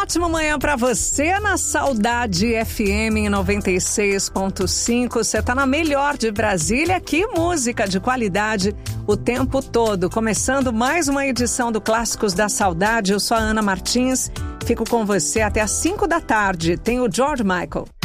ótima manhã pra você na Saudade FM em 96.5. Você tá na melhor de Brasília. Que música de qualidade o tempo todo. Começando mais uma edição do Clássicos da Saudade. Eu sou a Ana Martins. Fico com você até às 5 da tarde. Tem o George Michael.